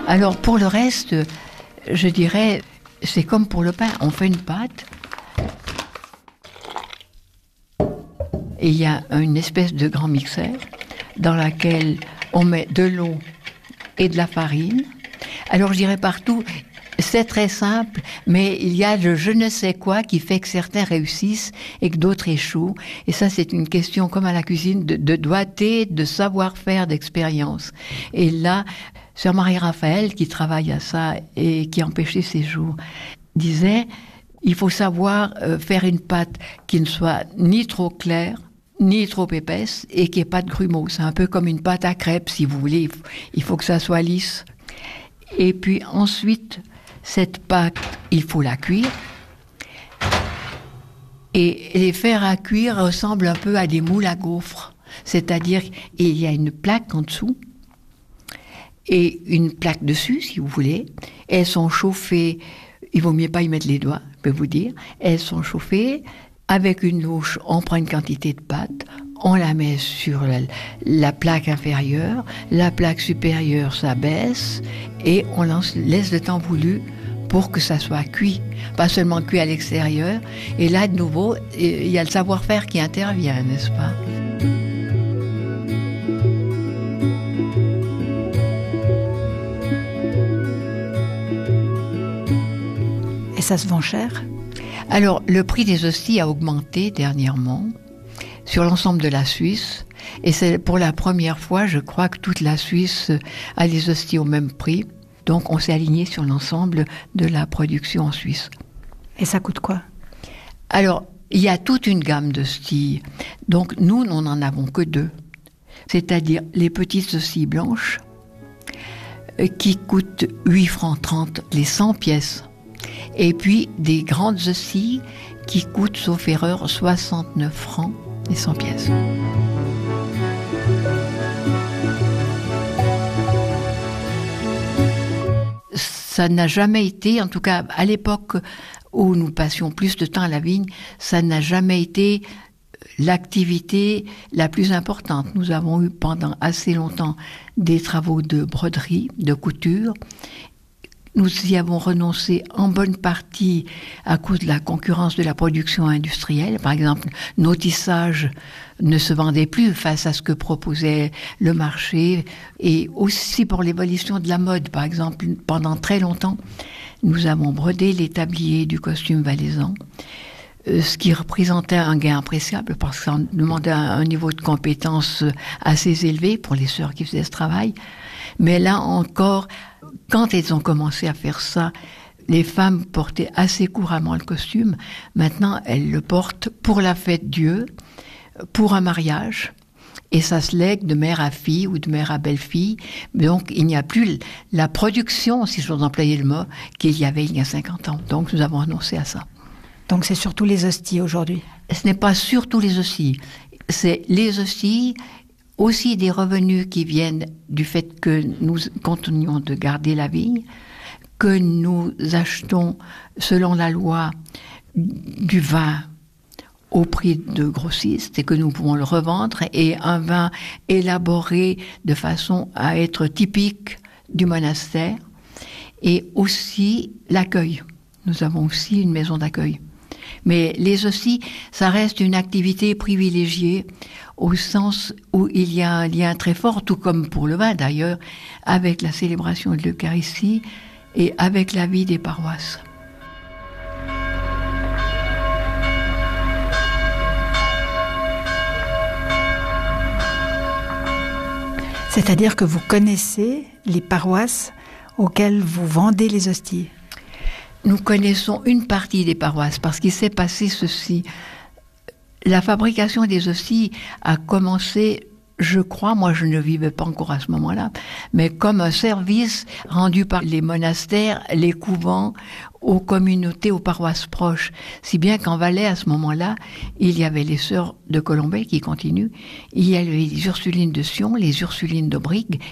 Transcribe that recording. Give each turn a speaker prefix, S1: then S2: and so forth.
S1: Alors pour le reste, je dirais, c'est comme pour le pain, on fait une pâte et il y a une espèce de grand mixeur dans laquelle on met de l'eau et de la farine. Alors je dirais partout, c'est très simple, mais il y a le je ne sais quoi qui fait que certains réussissent et que d'autres échouent. Et ça, c'est une question comme à la cuisine de doigté, de savoir-faire, d'expérience. Et là, Sœur Marie-Raphaël, qui travaille à ça et qui empêchait ses jours, disait, il faut savoir faire une pâte qui ne soit ni trop claire, ni trop épaisse et qui n'ait pas de grumeaux. C'est un peu comme une pâte à crêpes, si vous voulez. Il faut que ça soit lisse. Et puis ensuite, cette pâte, il faut la cuire. Et les fers à cuire ressemblent un peu à des moules à gaufres. C'est-à-dire qu'il y a une plaque en dessous et une plaque dessus, si vous voulez. Elles sont chauffées, il vaut mieux pas y mettre les doigts, je peux vous dire. Elles sont chauffées. Avec une louche, on prend une quantité de pâte, on la met sur la plaque inférieure, la plaque supérieure s'abaisse et on laisse le temps voulu pour que ça soit cuit, pas seulement cuit à l'extérieur. Et là, de nouveau, il y a le savoir-faire qui intervient, n'est-ce pas?
S2: Et ça se vend cher?
S1: Alors, le prix des hosties a augmenté dernièrement sur l'ensemble de la Suisse. Et c'est pour la première fois, je crois, que toute la Suisse a les hosties au même prix. Donc, on s'est aligné sur l'ensemble de la production en Suisse.
S2: Et ça coûte quoi?
S1: Alors, il y a toute une gamme d'hosties. Donc, nous n'en avons que 2. C'est-à-dire les petites hosties blanches qui coûtent 8 francs 30 les 100 pièces. Et puis des grandes hosties qui coûtent, sauf erreur, 69 francs les 100 pièces. Ça n'a jamais été, en tout cas à l'époque où nous passions plus de temps à la vigne, ça n'a jamais été l'activité la plus importante. Nous avons eu pendant assez longtemps des travaux de broderie, de couture. Nous y avons renoncé en bonne partie à cause de la concurrence de la production industrielle. Par exemple, nos tissages ne se vendaient plus face à ce que proposait le marché. Et aussi pour l'évolution de la mode, par exemple, pendant très longtemps, nous avons brodé les tabliers du costume valaisan, ce qui représentait un gain appréciable parce que ça demandait un niveau de compétence assez élevé pour les sœurs qui faisaient ce travail. Mais là encore, quand elles ont commencé à faire ça, les femmes portaient assez couramment le costume. Maintenant, elles le portent pour la fête Dieu, pour un mariage, et ça se lègue de mère à fille ou de mère à belle-fille. Donc, il n'y a plus la production, si j'ose employer le mot, qu'il y avait il y a 50 ans. Donc, nous avons renoncé à ça.
S2: Donc, c'est surtout les hosties aujourd'hui?
S1: Ce n'est pas surtout les hosties. C'est les hosties, aussi des revenus qui viennent du fait que nous continuons de garder la vigne, que nous achetons, selon la loi, du vin au prix de grossiste et que nous pouvons le revendre, et un vin élaboré de façon à être typique du monastère, et aussi l'accueil. Nous avons aussi une maison d'accueil. Mais les hosties, ça reste une activité privilégiée au sens où il y a un lien très fort, tout comme pour le vin d'ailleurs, avec la célébration de l'Eucharistie et avec la vie des paroisses.
S2: C'est-à-dire que vous connaissez les paroisses auxquelles vous vendez les hosties?
S1: Nous connaissons une partie des paroisses parce qu'il s'est passé ceci. La fabrication des hosties a commencé, je crois, moi je ne vivais pas encore à ce moment-là, mais comme un service rendu par les monastères, les couvents, aux communautés, aux paroisses proches. Si bien qu'en Valais, à ce moment-là, il y avait les sœurs de Colombey qui continuent, il y avait les Ursulines de Sion, les Ursulines d'Aubrigue,